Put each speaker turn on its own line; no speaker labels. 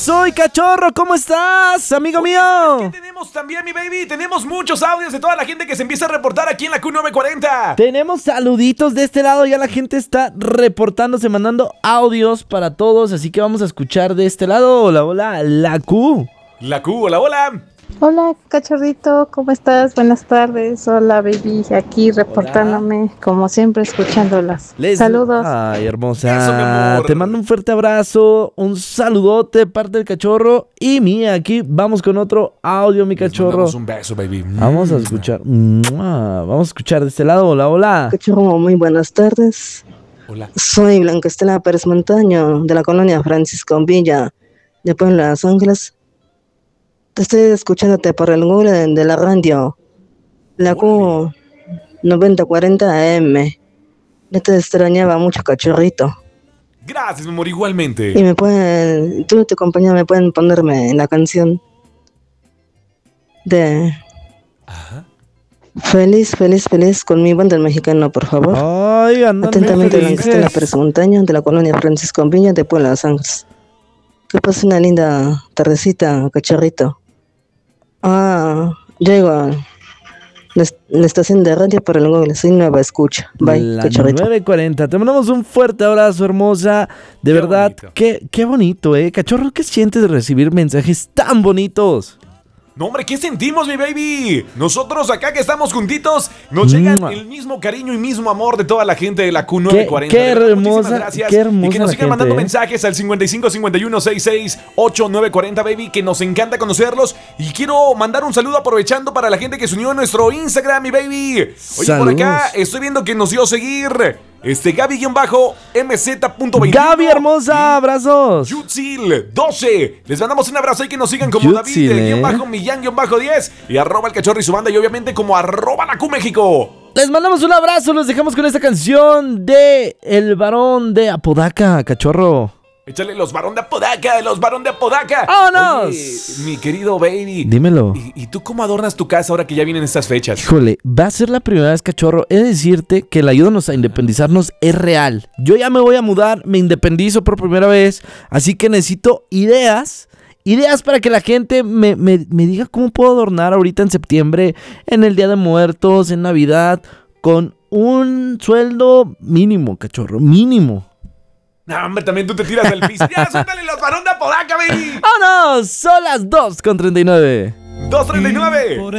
Soy Cachorro, ¿cómo estás, amigo mío?
¿Qué tenemos también, mi baby? Tenemos muchos audios de toda la gente que se empieza a reportar aquí en la Q940.
Tenemos saluditos de este lado, ya la gente está reportándose, mandando audios para todos, así que vamos a escuchar de este lado. Hola, hola, la Q.
La Q, hola, hola.
Hola, cachorrito, ¿cómo estás? Buenas tardes. Hola, baby, aquí reportándome, como siempre, escuchándolas. Saludos.
Ay, hermosa.
Eso, mi amor.
Te mando un fuerte abrazo, un saludote de parte del Cachorro y mía. Aquí vamos con otro audio, mi Cachorro.
Les mandamos un beso, baby.
Vamos a escuchar. Vamos a escuchar de este lado. Hola, hola.
Cachorro, muy buenas tardes.
Hola.
Soy Blanca Estela Pérez Montaño, de la colonia Francisco Villa, de Puebla, Los Ángeles. Te estoy escuchándote por el Google de la radio, la Q 9040 AM. Ya te extrañaba mucho, cachorrito.
Gracias, mi amor, igualmente.
Y tú y tu compañía me pueden ponerme la canción de
Ajá.
Feliz, feliz, feliz con mi banda el mexicano, por favor.
Ay, andan
Atentamente,
muy
Blanca Estela
felices.
Pérez Montaño, de la colonia Francisco Villa, de Puebla, Los Ángeles. Que pases una linda tardecita, cachorrito. Llego a la estación de radio por el Google. Soy nueva escucha. Bye,
La
cachorrito.
940. Te mandamos un fuerte abrazo, hermosa. De
Qué
verdad,
bonito.
qué bonito, Cachorro, ¿qué sientes de recibir mensajes tan bonitos?
No, hombre, ¿qué sentimos, mi baby? Nosotros acá que estamos juntitos, nos llega el mismo cariño y mismo amor de toda la gente de la Q940.
Qué
De verdad,
hermosa,
muchísimas gracias.
qué hermosa
y que nos
la
sigan
gente,
mandando mensajes al 55 51 66 8940, baby, que nos encanta conocerlos. Y quiero mandar un saludo aprovechando para la gente que se unió a nuestro Instagram, mi baby. Oye,
Saludos.
por acá estoy viendo que nos dio a seguir Gaby-MZ.21.
Gaby, hermosa, abrazos.
Yutzil 12. Les mandamos un abrazo y que nos sigan como
Yutzil,
David-Millán-10 y @el Cachorro y su banda y obviamente como @la Q México.
Les mandamos un abrazo, los dejamos con esta canción de El Varón de Apodaca, Cachorro.
Échale los varón de Apodaca, los varón de Apodaca.
¡Vámonos!
Oye, mi querido baby.
Dímelo.
¿Y tú cómo adornas tu casa ahora que ya vienen estas fechas?
Híjole, va a ser la primera vez, Cachorro. He de decirte que la ayúdanos a independizarnos es real. Yo ya me voy a mudar, me independizo por primera vez, así que necesito ideas para que la gente me diga cómo puedo adornar ahorita en septiembre, en el Día de Muertos, en Navidad, con un sueldo mínimo, Cachorro, mínimo.
No, hombre, también tú te tiras al piso. Ya, suéltale los varón de Apodaca, baby.
¡Vámonos! Son las 2:39.
2:39.